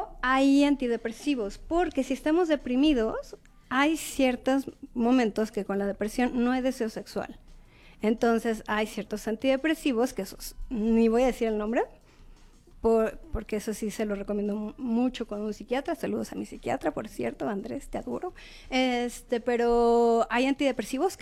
Pero hay antidepresivos, porque si estamos deprimidos, hay ciertos momentos que con la depresión no hay deseo sexual. Entonces hay ciertos antidepresivos, que esos, ni voy a decir el nombre, porque eso sí se lo recomiendo mucho con un psiquiatra. Saludos a mi psiquiatra, por cierto, Andrés, te adoro. Pero hay antidepresivos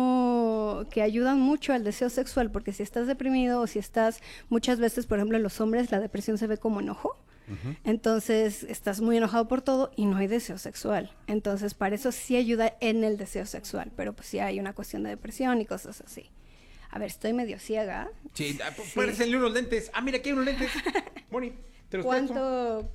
que ayudan mucho al deseo sexual, porque si estás deprimido o si estás, muchas veces, por ejemplo, en los hombres la depresión se ve como enojo. Uh-huh. Entonces estás muy enojado por todo y no hay deseo sexual. Entonces para eso sí ayuda en el deseo sexual, pero pues sí hay una cuestión de depresión y cosas así. A ver, estoy medio ciega. Sí, pónganle unos lentes. Ah, mira, aquí hay unos lentes. Moni, te los ¿Cuánto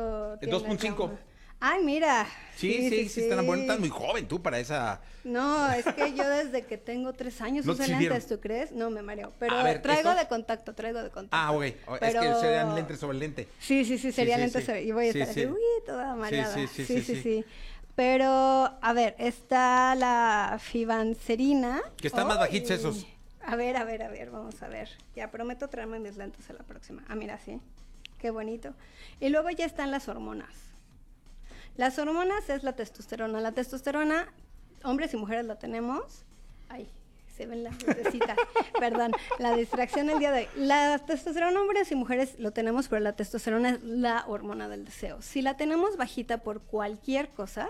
2.5. Ay, mira. Sí, están buenos. Estás muy joven tú para esa... No, es que yo desde que tengo 3 años uso lentes, ¿tú crees? No, me mareo. Pero ver, traigo de contacto. Ah, ok. Pero... Es que serían lentes sobre el lente. Sí, serían lentes sobre... Y voy a estar así, toda mareada. Sí. Pero, a ver, está la fibanserina. Que están más bajitos esos. A ver, vamos a ver. Ya prometo traerme mis lentes a la próxima. Ah, mira, sí. Qué bonito. Y luego ya están las hormonas. Las hormonas es la testosterona. La testosterona, hombres y mujeres la tenemos. Ay, se ven las lucecitas. Perdón, la distracción del día de hoy. La testosterona, hombres y mujeres lo tenemos, pero la testosterona es la hormona del deseo. Si la tenemos bajita por cualquier cosa,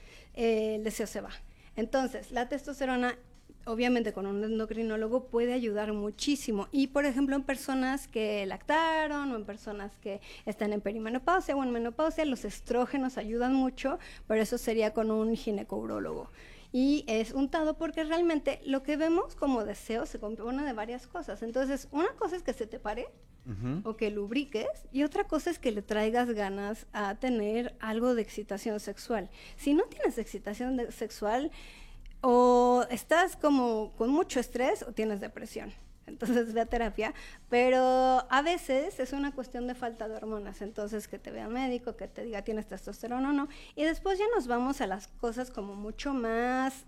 el deseo se va. Entonces, la testosterona, obviamente con un endocrinólogo, puede ayudar muchísimo. Y, por ejemplo, en personas que lactaron o en personas que están en perimenopausia o en menopausia, los estrógenos ayudan mucho, pero eso sería con un ginecourólogo. Y es untado porque realmente lo que vemos como deseo se compone de varias cosas. Entonces, una cosa es que se te pare o que lubriques, y otra cosa es que le traigas ganas a tener algo de excitación sexual. Si no tienes excitación sexual, o estás como con mucho estrés o tienes depresión. Entonces ve a terapia, pero a veces es una cuestión de falta de hormonas. Entonces que te vea un médico, que te diga tienes testosterona o no, y después ya nos vamos a las cosas como mucho más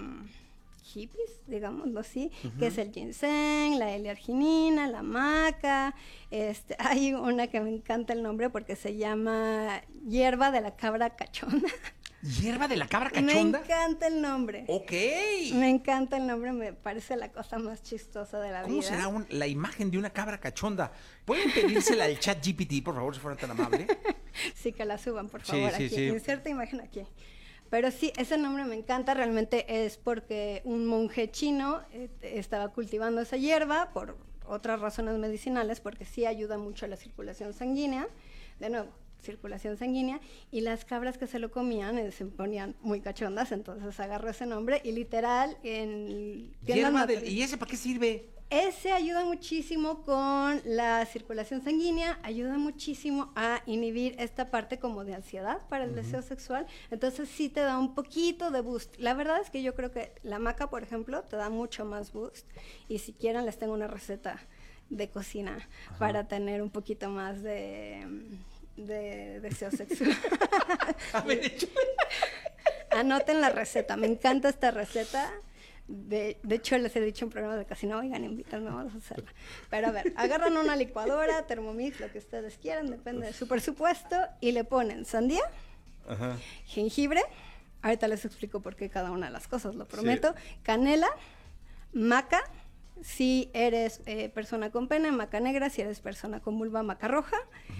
hippies, digámoslo así, que es el ginseng, la L-arginina, la maca. Hay una que me encanta el nombre porque se llama hierba de la cabra cachonda. ¿Hierba de la cabra cachonda? Me encanta el nombre. Ok. Me encanta el nombre, me parece la cosa más chistosa de la vida. ¿Cómo será la imagen de una cabra cachonda? ¿Pueden pedírsela al chat GPT, por favor, si fueran tan amable? Sí, que la suban, por favor, aquí. Inserta imagen aquí. Pero sí, ese nombre me encanta, realmente es porque un monje chino estaba cultivando esa hierba por otras razones medicinales, porque sí ayuda mucho a la circulación sanguínea. De nuevo, circulación sanguínea, y las cabras que se lo comían se ponían muy cachondas, entonces agarró ese nombre y literal en ¿Y ese para qué sirve? Ese ayuda muchísimo con la circulación sanguínea, ayuda muchísimo a inhibir esta parte como de ansiedad para el deseo sexual, entonces sí te da un poquito de boost. La verdad es que yo creo que la maca, por ejemplo, te da mucho más boost, y si quieren les tengo una receta de cocina para tener un poquito más de deseo sexual. A ver, Anoten la receta, me encanta esta receta. De hecho, les he dicho en programas de cocina, oigan, invítanme, vamos a hacerla. Pero a ver, agarran una licuadora, Thermomix, lo que ustedes quieran, depende de su presupuesto, y le ponen sandía, jengibre, ahorita les explico por qué cada una de las cosas, lo prometo, canela, maca. Si eres persona con pene, maca negra. Si eres persona con vulva, maca roja.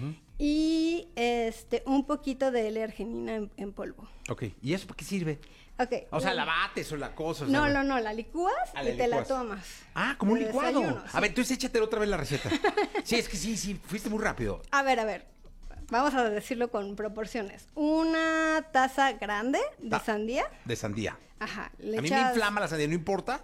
Y un poquito de L-arginina en polvo. Ok, ¿y eso para qué sirve? Okay. O sea, la bates o la cosa. No, la licúas y te la tomas. Ah, como un licuado. Desayuno, sí. A ver, entonces échate otra vez la receta. Sí, es que sí, fuiste muy rápido. A ver. Vamos a decirlo con proporciones. Una taza grande de sandía. De sandía. Ajá. A mí me inflama la sandía, ¿no importa?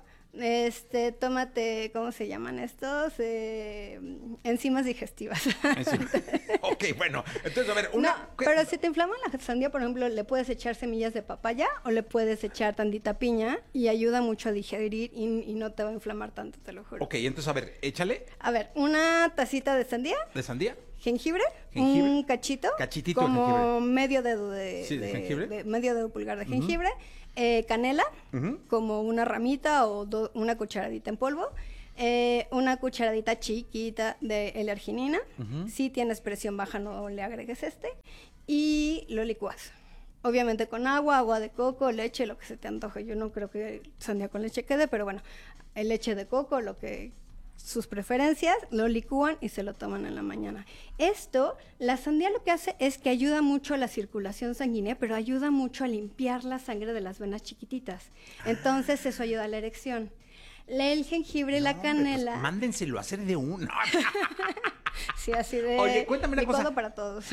Tómate, ¿cómo se llaman estos? Enzimas digestivas. Ok, bueno, entonces a ver, pero si te inflama la sandía, por ejemplo, le puedes echar semillas de papaya o le puedes echar tantita piña y ayuda mucho a digerir y no te va a inflamar tanto, te lo juro. Ok, entonces a ver, échale. A ver, una tacita de sandía. ¿De sandía? Jengibre, un cachitito como de jengibre. Medio dedo de jengibre, medio dedo pulgar de jengibre, canela, como una ramita o una cucharadita en polvo, una cucharadita chiquita de L-arginina. Si tienes presión baja, no le agregues y lo licuas. Obviamente con agua de coco, leche, lo que se te antoje. Yo no creo que sandía con leche quede, pero bueno, el leche de coco, lo que sus preferencias, lo licúan y se lo toman en la mañana. La sandía lo que hace es que ayuda mucho a la circulación sanguínea, pero ayuda mucho a limpiar la sangre de las venas chiquititas. Entonces eso ayuda a la erección. El jengibre y la canela. Pues, mándenselo a hacer de uno. Sí, así de. Oye, cuéntame una cosa. Para todos.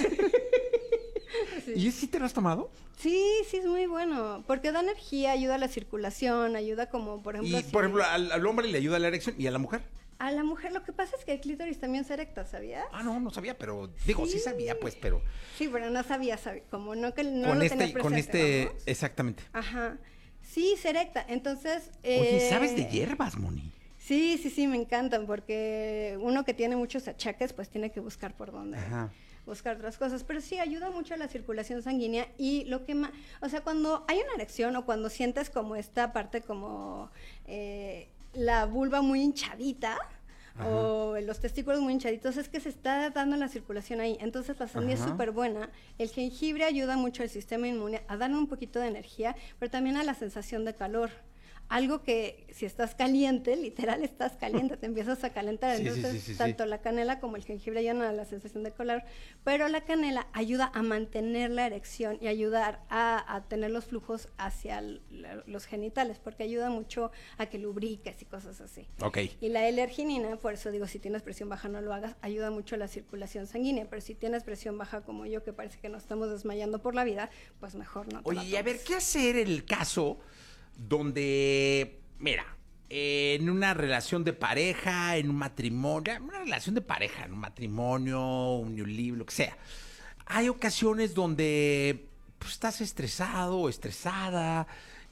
Sí. ¿Y sí te lo has tomado? Sí, es muy bueno, porque da energía, ayuda a la circulación, ayuda como, por ejemplo... Y, por ejemplo, al hombre le ayuda a la erección, ¿y a la mujer? A la mujer lo que pasa es que el clítoris también se erecta, ¿sabías? No sabía, pero... Digo, sí sabía, pues, pero... Sí, pero no sabía, como no que no lo tenía presente, vamos. Exactamente. Ajá. Sí, se erecta, entonces... Oye, ¿sabes de hierbas, Moni? Sí, me encantan, porque uno que tiene muchos achaques, pues tiene que buscar por dónde... Ajá. Buscar otras cosas, pero sí ayuda mucho a la circulación sanguínea y lo que más, o sea, cuando hay una erección o cuando sientes como esta parte como la vulva muy hinchadita, ajá, o los testículos muy hinchaditos, es que se está dando la circulación ahí, entonces la sandía, ajá, es súper buena. El jengibre ayuda mucho al sistema inmune a darle un poquito de energía, pero también a la sensación de calor. Algo que si estás caliente, literal estás caliente, te empiezas a calentar. Sí, entonces, tanto la canela como el jengibre ayudan a la sensación de calor, pero la canela ayuda a mantener la erección y ayudar a tener los flujos hacia los genitales, porque ayuda mucho a que lubriques y cosas así. Okay. Y la L-arginina, por eso digo, si tienes presión baja no lo hagas, ayuda mucho a la circulación sanguínea, pero si tienes presión baja como yo, que parece que nos estamos desmayando por la vida, pues mejor no te la tomes. Oye, y a ver, ¿qué hacer en el caso donde, mira, en una relación de pareja, en un matrimonio, una relación de pareja, en un matrimonio, un libro, lo que sea, hay ocasiones donde pues, estás estresado o estresada,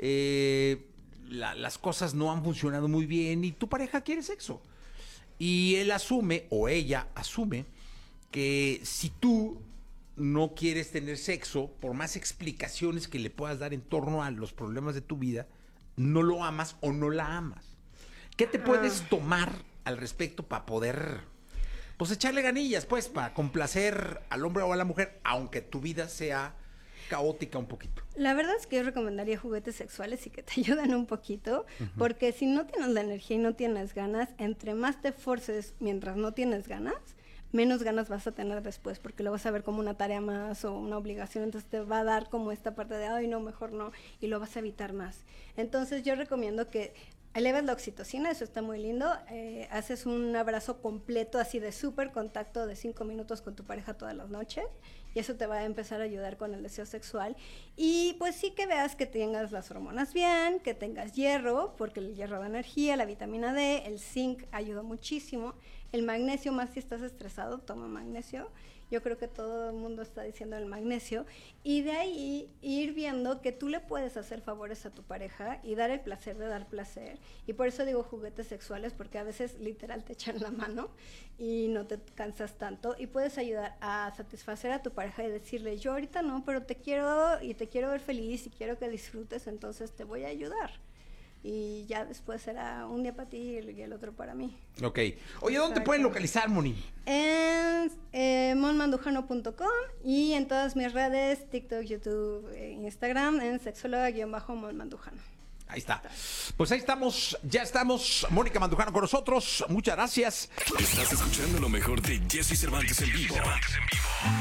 las cosas no han funcionado muy bien y tu pareja quiere sexo. Y él asume, o ella asume, que si tú no quieres tener sexo, por más explicaciones que le puedas dar en torno a los problemas de tu vida, no lo amas o no la amas. ¿Qué te puedes tomar al respecto para poder, pues, echarle ganillas, pues, para complacer al hombre o a la mujer, aunque tu vida sea caótica un poquito? La verdad es que yo recomendaría juguetes sexuales y que te ayuden un poquito, porque si no tienes la energía y no tienes ganas, entre más te forces mientras no tienes ganas, menos ganas vas a tener después, porque lo vas a ver como una tarea más o una obligación, entonces te va a dar como esta parte de, ay, no, mejor no, y lo vas a evitar más. Entonces yo recomiendo que eleves la oxitocina, eso está muy lindo, haces un abrazo completo, así de súper contacto de 5 minutos con tu pareja todas las noches, y eso te va a empezar a ayudar con el deseo sexual, y pues sí que veas que tengas las hormonas bien, que tengas hierro, porque el hierro da energía, la vitamina D, el zinc ayuda muchísimo, el magnesio, más si estás estresado, toma magnesio. Yo creo que todo el mundo está diciendo el magnesio. Y de ahí ir viendo que tú le puedes hacer favores a tu pareja y dar el placer de dar placer. Y por eso digo juguetes sexuales, porque a veces literal te echan la mano y no te cansas tanto. Y puedes ayudar a satisfacer a tu pareja y decirle, yo ahorita no, pero te quiero y te quiero ver feliz y quiero que disfrutes, entonces te voy a ayudar. Y ya después será un día para ti y el otro para mí. Ok. Oye, ¿dónde te pueden localizar, Moni? En monmandujano.com y en todas mis redes, TikTok, YouTube, Instagram, en sexóloga-monmandujano. Ahí está. Pues ahí estamos, ya estamos. Mónica Mandujano con nosotros. Muchas gracias. Estás escuchando lo mejor de Jesse Cervantes en vivo.